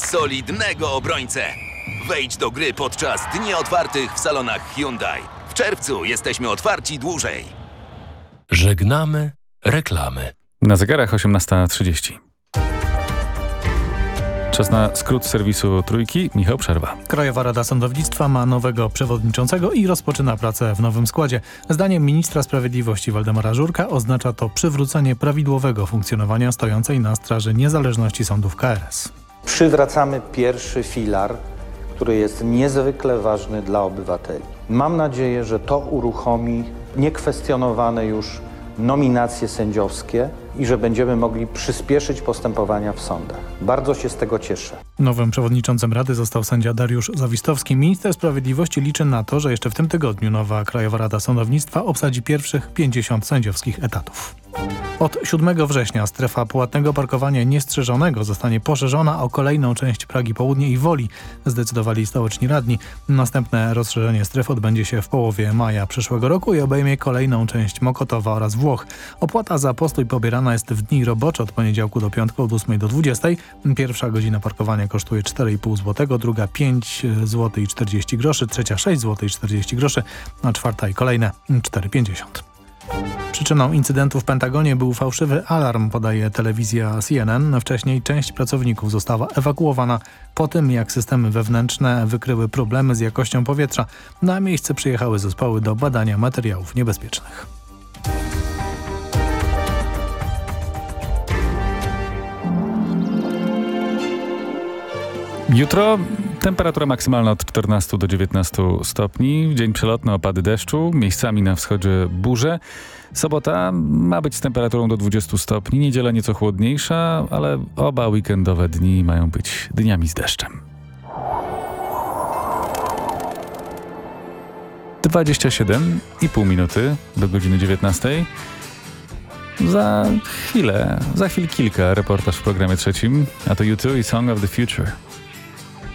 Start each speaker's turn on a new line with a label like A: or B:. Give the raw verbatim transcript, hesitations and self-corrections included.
A: solidnego obrońcę. Wejdź do gry podczas Dni Otwartych w salonach Hyundai. W czerwcu jesteśmy otwarci dłużej.
B: Żegnamy reklamy.
C: Na zegarach osiemnasta trzydzieści. Czas na skrót serwisu Trójki. Michał Przerwa.
D: Krajowa Rada Sądownictwa ma nowego przewodniczącego i rozpoczyna pracę w nowym składzie. Zdaniem ministra sprawiedliwości Waldemara Żurka oznacza to przywrócenie prawidłowego funkcjonowania stojącej na straży niezależności sądów K R S.
E: Przywracamy pierwszy filar, który jest niezwykle ważny dla obywateli. Mam nadzieję, że to uruchomi niekwestionowane już nominacje sędziowskie i że będziemy mogli przyspieszyć postępowania w sądach. Bardzo się z tego cieszę.
D: Nowym przewodniczącym Rady został sędzia Dariusz Zawistowski. Minister Sprawiedliwości liczy na to, że jeszcze w tym tygodniu nowa Krajowa Rada Sądownictwa obsadzi pierwszych pięćdziesiąt sędziowskich etatów. Od siódmego września strefa płatnego parkowania niestrzeżonego zostanie poszerzona o kolejną część Pragi Południe i Woli, zdecydowali stołeczni radni. Następne rozszerzenie stref odbędzie się w połowie maja przyszłego roku i obejmie kolejną część Mokotowa oraz Włoch. Opłata za postój pobierana jest w dni robocze od poniedziałku do piątku od ósmej do dwudziestej. Pierwsza godzina parkowania kosztuje cztery i pół złotego, druga pięć złotych i czterdzieści groszy, trzecia sześć złotych i czterdzieści groszy, a czwarta i kolejne cztery pięćdziesiąt. Przyczyną incydentu w Pentagonie był fałszywy alarm, podaje telewizja C N N. Wcześniej część pracowników została ewakuowana po tym, jak systemy wewnętrzne wykryły problemy z jakością powietrza. Na miejsce przyjechały zespoły do badania materiałów niebezpiecznych.
C: Jutro temperatura maksymalna od czternastu do dziewiętnastu stopni. W dzień przelotny opady deszczu, miejscami na wschodzie burze. Sobota ma być z temperaturą do dwudziestu stopni. Niedziela nieco chłodniejsza, ale oba weekendowe dni mają być dniami z deszczem. dwadzieścia siedem i pół minuty do godziny dziewiętnastej. Za chwilę, za chwil kilka reportaż w programie trzecim, a to U dwa i Song of the Future.